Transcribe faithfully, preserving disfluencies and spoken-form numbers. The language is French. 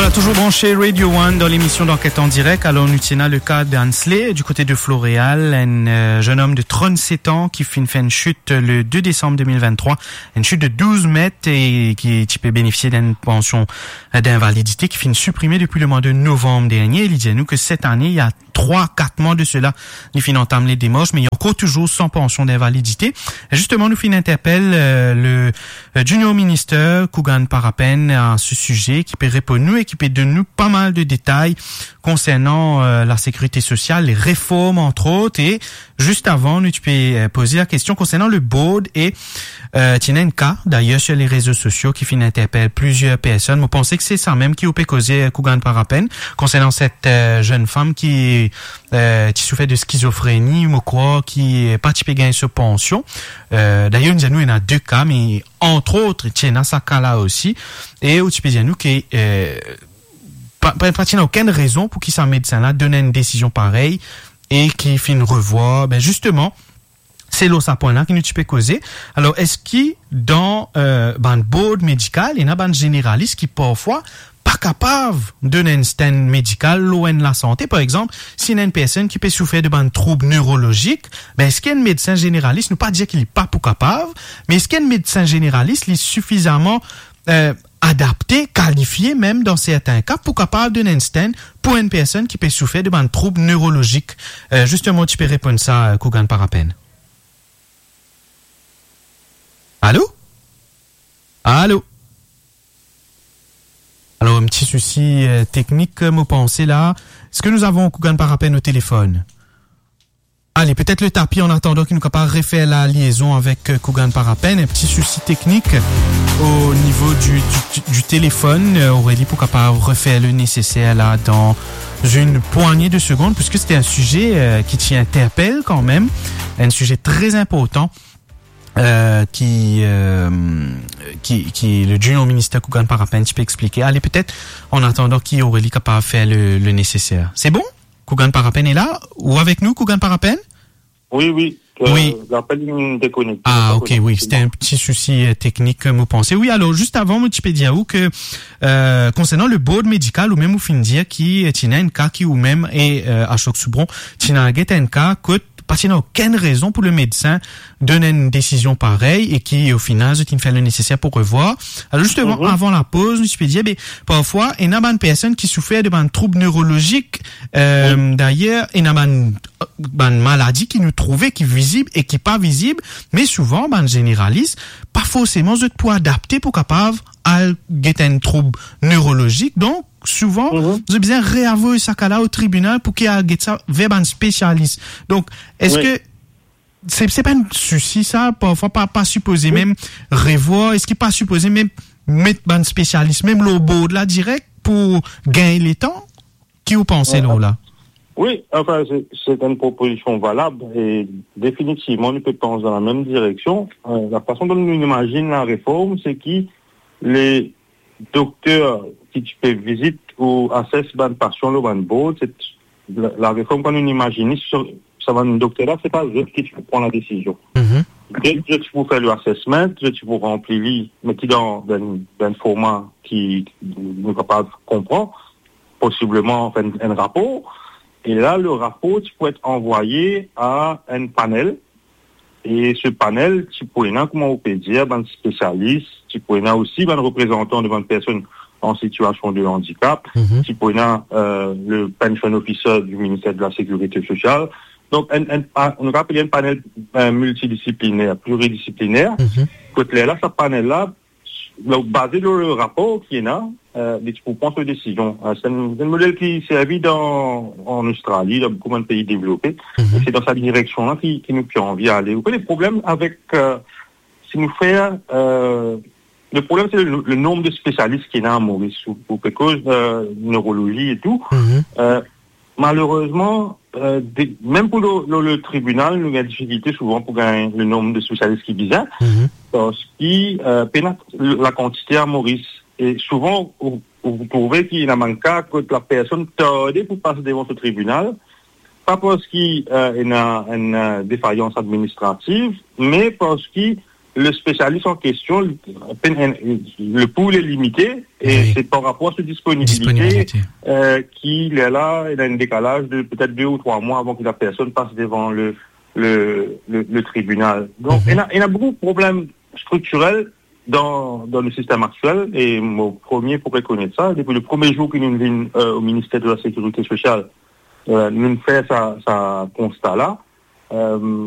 Voilà, toujours branché Radio One dans l'émission d'enquête en direct. Alors, nous tenons le cas d'Ansley, du côté de Floréal, un euh, jeune homme de trente-sept ans qui fait une, fait une chute le deux décembre deux mille vingt-trois, une chute de douze mètres et qui, qui peut bénéficier d'une pension d'invalidité qui finit supprimée depuis le mois de novembre dernier. Il dit à nous que cette année, il y a trois, quatre mois de cela, il finit entame les démarches, mais il y a encore toujours sans pension d'invalidité. Et justement, nous finit interpelle euh, le euh, Junior Minister, Kugan Parapen, à ce sujet, qui peut répondre nous et qui peut donner nous pas mal de détails concernant euh, la sécurité sociale, les réformes entre autres. Et juste avant, nous tu peux euh, poser la question concernant le board et euh, tu as un cas d'ailleurs sur les réseaux sociaux qui finit interpelle plusieurs personnes. Moi, pensez que c'est ça même qui peut causer Kugan Parapen concernant cette euh, jeune femme qui euh, qui souffrait de schizophrénie, moi crois, qui est pas typé gagner sa pension. Euh, d'ailleurs, nous il y en a deux cas, mais entre autres, il y en a ça cas là aussi. Et où tu peux dire nous que euh, pas pas pas aucune raison pour qu'il s'en médecin là donne une décision pareille et qui fait une revoir. Ben justement, c'est là ça point là qui nous tu peux causer. Alors est-ce qu'il dans euh, ban board médical et na ban généraliste qui parfois pas capable de donner un stand médical loin de la santé, par exemple, si il y a une personne qui peut souffrir de ban troubles neurologiques, ben est-ce qu'il y a un médecin généraliste, ne pas dire qu'il est pas pour capable, mais est-ce qu'il y a un médecin généraliste qui est suffisamment euh, adapté, qualifié même dans certains cas pour capable de donner un stand pour une personne qui peut souffrir de ban troubles neurologiques. Euh, justement, tu peux répondre ça, Kugan Parapen. Allô? Allô? Alors, un petit souci euh, technique, me pensez là. Est-ce que nous avons Kugan Parapen au téléphone? Allez, peut-être le tapis en attendant qu'il nous capable de refaire la liaison avec euh, Kugan Parapen. Un petit souci technique au niveau du, du, du téléphone. Euh, Aurélie, pour capable de refaire le nécessaire là dans une poignée de secondes, puisque c'était un sujet euh, qui t'y interpelle quand même. Un sujet très important. Euh, qui, euh, qui, qui, le junior ministère Kugan Parapen, tu peux expliquer. Allez, peut-être, en attendant qui Aurélie capable de faire le, le nécessaire. C'est bon? Kugan Parapen est là? Ou avec nous, Kugan Parapen? Oui, oui. Euh, oui. L'appel est déconnecté. Ah, ok, oui. C'était un petit souci euh, technique, vous pensez. Oui, alors, juste avant, moi, tu peux dire où que, euh, concernant le board médical, ou même, ou fin dire, qui, tu n'as un cas qui, ou même, et, euh, à Choc-Soubron, tu n'as un cas, que, parce qu'il n'y a aucune raison pour le médecin de donner une décision pareille et qui, au final, il fait le nécessaire pour revoir. Alors, justement, mm-hmm. avant la pause, je peux dire, ben, parfois, il y a une personne qui souffre de ben, troubles neurologiques. Euh, mm-hmm. D'ailleurs, il y a une ben, maladie qui nous trouvait, qui est visible et qui n'est pas visible. Mais souvent, ben, généraliste, pas forcément de pouvoir adapter pour capable à get un trouble neurologique. Donc, souvent, mm-hmm. vous avez besoin de réavouer ça là au tribunal pour qu'il y ait ça vers un spécialiste. Donc, est-ce oui. que c'est, c'est pas un souci, ça, parfois, pas, pas supposé oui. même revoir, est-ce qu'il n'est pas supposé même mettre un spécialiste, même le bout de là, direct, pour gagner les temps? Qui vous pensez, là, là? Oui, enfin, c'est, c'est une proposition valable et définitivement, on peut penser dans la même direction. Euh, la façon dont nous imaginons la réforme, c'est que les docteurs qui tu peux visiter ou assess ban patient le ban board, c'est la, la réforme qu'on imagine sur ça va un docteur là, c'est pas eux qui tu peux prendre la décision. Mm-hmm. Dès que tu peux faire le assessment, tu peux remplir, mais qui dans un format qui n'est capable de comprendre, possiblement faire un, un rapport. Et là, le rapport, tu peux être envoyé à un panel. Et ce panel, tu peux avoir, comment on peut dire, un spécialiste, tu peux avoir aussi un représentant de une personne en situation de handicap, mm-hmm. tu peux avoir euh, le pension officer du ministère de la Sécurité sociale. Donc, un, un, un, on rappelle un panel un multidisciplinaire, pluridisciplinaire. Mm-hmm. Côté là, ce panel-là, basé sur le rapport qui est là, euh, pour prendre des décisions. Euh, c'est, un, c'est un modèle qui s'est servi dans, en Australie, dans beaucoup de pays développés. Mm-hmm. Et c'est dans cette direction-là qui, qui nous fait envie d'aller. Vous voyez, les problèmes avec, euh, si nous faire, euh, le problème, c'est le, le nombre de spécialistes qui est là à Maurice, pour cause de neurologie et tout. Mm-hmm. Euh, malheureusement, euh, des, même pour le, le, le tribunal, nous avons des difficultés souvent pour gagner le nombre de spécialistes qui visent, mm-hmm. parce que euh, la quantité à Maurice. Et souvent, vous, vous trouvez qu'il y a un cas que la personne tarde pour passer devant ce tribunal, pas parce qu'il euh, y a une défaillance administrative, mais parce que le spécialiste en question, le pool est limité et oui. c'est par rapport à cette disponibilité, disponibilité. Euh, qu'il est là, il a un décalage de peut-être deux ou trois mois avant que la personne passe devant le, le, le, le tribunal. Donc, mm-hmm. il, y a, il y a beaucoup de problèmes structurels dans, dans le système actuel et mon premier pour reconnaître ça, depuis le premier jour qu'il nous vient euh, au ministère de la Sécurité sociale, euh, nous fait ça, ça constat là. Euh,